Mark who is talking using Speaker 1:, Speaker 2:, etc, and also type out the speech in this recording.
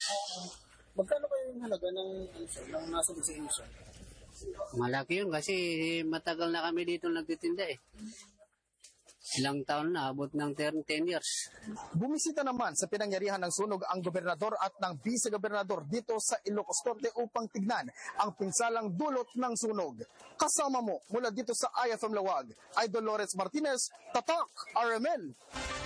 Speaker 1: Magkano kayo yung halaga ng nasa lisensya?
Speaker 2: Malaki yun kasi matagal na kami dito nagtitinda eh. Ilang taon na, abot ng 10 years.
Speaker 3: Bumisita naman sa pinangyarihan ng sunog ang gobernador at ng vice-gobernador dito sa Ilocos Norte upang tignan ang pinsalang dulot ng sunog. Kasama mo mula dito sa IFM Lawag ay Dolores Martinez, Tatak, RMN.